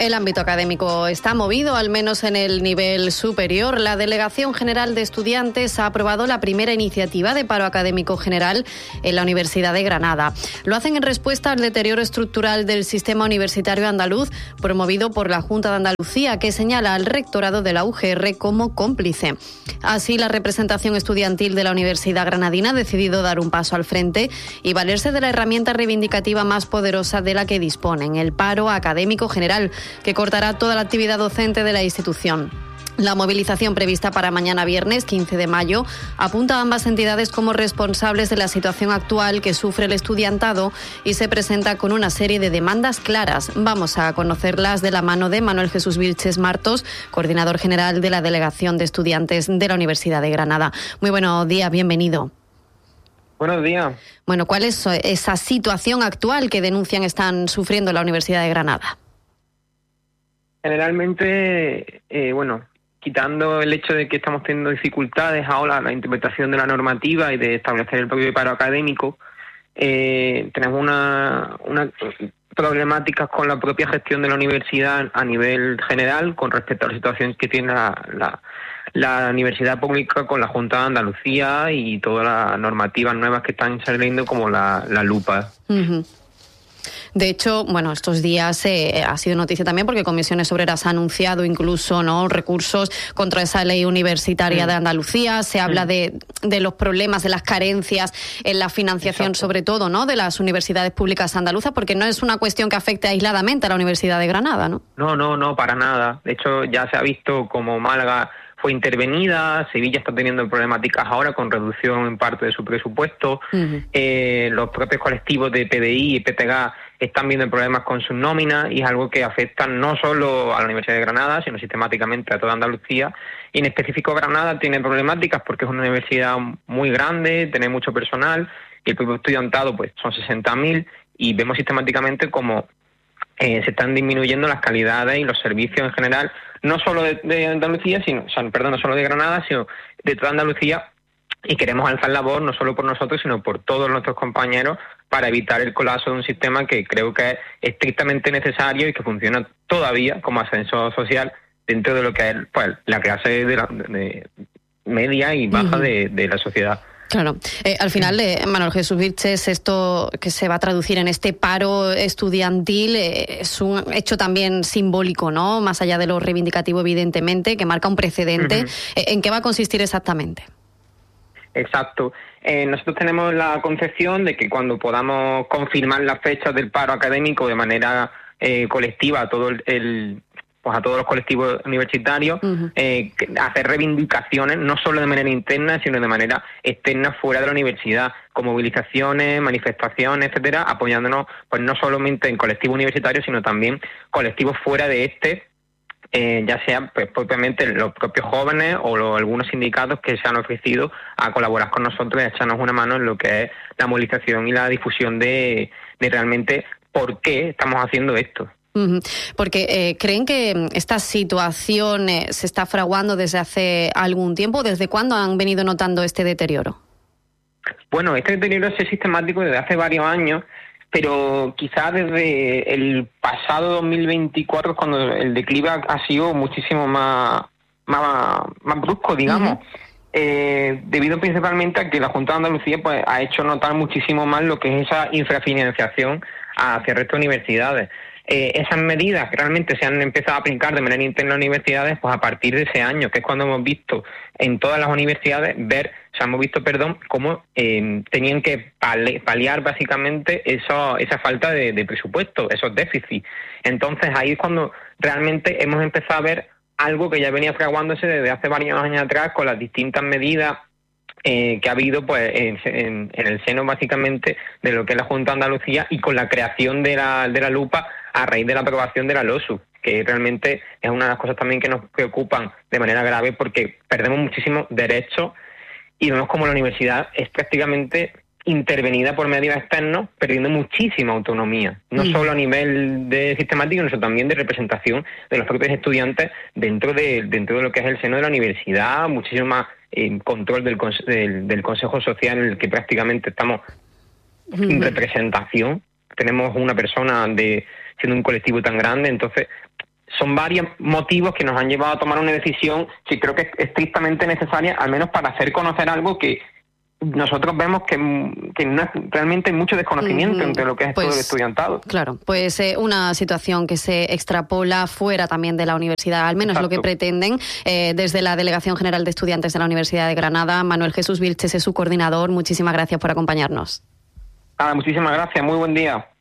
El ámbito académico está movido, al menos en el nivel superior. La Delegación General de Estudiantes ha aprobado la primera iniciativa de paro académico general en la Universidad de Granada. Lo hacen en respuesta al deterioro estructural del sistema universitario andaluz, promovido por la Junta de Andalucía, que señala al rectorado de la UGR como cómplice. Así, la representación estudiantil de la Universidad Granadina ha decidido dar un paso al frente y valerse de la herramienta reivindicativa más poderosa de la que disponen, el paro académico general, que cortará toda la actividad docente de la institución. La movilización prevista para mañana viernes 15 de mayo apunta a ambas entidades como responsables de la situación actual que sufre el estudiantado y se presenta con una serie de demandas claras. Vamos a conocerlas de la mano de Manuel Jesús Vilches Martos, coordinador general de la Delegación de Estudiantes de la Universidad de Granada. Muy buenos días, bienvenido. Buenos días. Bueno, ¿cuál es esa situación actual que denuncian están sufriendo la Universidad de Granada? Generalmente, quitando el hecho de que estamos teniendo dificultades ahora en la interpretación de la normativa y de establecer el propio paro académico, tenemos una problemáticas con la propia gestión de la universidad a nivel general con respecto a la situación que tiene la universidad pública con la Junta de Andalucía y todas las normativas nuevas que están saliendo como la lupa. Uh-huh. De hecho, bueno, estos días ha sido noticia también porque Comisiones Obreras ha anunciado incluso recursos contra esa ley universitaria de Andalucía. Se habla de los problemas, de las carencias en la financiación, exacto, sobre todo, ¿no?, de las universidades públicas andaluzas, porque no es una cuestión que afecte aisladamente a la Universidad de Granada, ¿no? No, para nada. De hecho, ya se ha visto como Málaga fue intervenida, Sevilla está teniendo problemáticas ahora con reducción en parte de su presupuesto, los propios colectivos de PDI y PTG están viendo problemas con sus nóminas y es algo que afecta no solo a la Universidad de Granada, sino sistemáticamente a toda Andalucía. Y en específico Granada tiene problemáticas porque es una universidad muy grande, tiene mucho personal y el propio estudiantado pues son 60.000 y vemos sistemáticamente como se están disminuyendo las calidades y los servicios en general, no solo de Andalucía, no solo de Granada, sino de toda Andalucía, y queremos alzar la voz no solo por nosotros, sino por todos nuestros compañeros para evitar el colapso de un sistema que creo que es estrictamente necesario y que funciona todavía como ascensor social dentro de lo que es pues la clase de media y baja de la sociedad. Claro. Al final, Manuel Jesús Vilches, esto que se va a traducir en este paro estudiantil es un hecho también simbólico, ¿no? Más allá de lo reivindicativo, evidentemente, que marca un precedente. ¿En qué va a consistir exactamente? Exacto. Nosotros tenemos la concepción de que cuando podamos confirmar las fechas del paro académico de manera colectiva a todo a todos los colectivos universitarios, hacer reivindicaciones no solo de manera interna, sino de manera externa fuera de la universidad, con movilizaciones, manifestaciones, etcétera, apoyándonos pues no solamente en colectivos universitarios, sino también colectivos fuera de ya sean pues propiamente los propios jóvenes o algunos sindicatos que se han ofrecido a colaborar con nosotros y a echarnos una mano en lo que es la movilización y la difusión de realmente por qué estamos haciendo esto. Porque creen que esta situación se está fraguando desde hace algún tiempo. ¿Desde cuándo han venido notando este deterioro? Bueno, este deterioro es sistemático desde hace varios años, pero quizás desde el pasado 2024 es cuando el declive ha sido muchísimo más brusco, digamos. Debido principalmente a que la Junta de Andalucía pues ha hecho notar muchísimo más lo que es esa infrafinanciación hacia el resto de universidades. Esas medidas que realmente se han empezado a aplicar de manera interna en las universidades, pues a partir de ese año, que es cuando hemos visto en todas las universidades cómo tenían que paliar básicamente esa falta de presupuesto, esos déficits. Entonces ahí es cuando realmente hemos empezado a ver algo que ya venía fraguándose desde hace varios años atrás con las distintas medidas que ha habido pues en el seno básicamente de lo que es la Junta de Andalucía y con la creación de la lupa a raíz de la aprobación de la LOSU, que realmente es una de las cosas también que nos preocupan de manera grave porque perdemos muchísimos derechos y vemos como la universidad es prácticamente intervenida por medios externos, perdiendo muchísima autonomía, no solo a nivel de sistemático, sino también de representación de los propios estudiantes dentro de lo que es el seno de la universidad, muchísimo más control del Consejo Social en el que prácticamente estamos sin representación. Tenemos una persona siendo un colectivo tan grande, entonces son varios motivos que nos han llevado a tomar una decisión, sí creo que es estrictamente necesaria, al menos para hacer conocer algo que nosotros vemos que no es, realmente hay mucho desconocimiento entre lo que es esto del estudiantado. Claro, pues una situación que se extrapola fuera también de la universidad, al menos Exacto. Lo que pretenden desde la Delegación General de Estudiantes de la Universidad de Granada. Manuel Jesús Vilches es su coordinador. Muchísimas gracias por acompañarnos. Muchísimas gracias, muy buen día.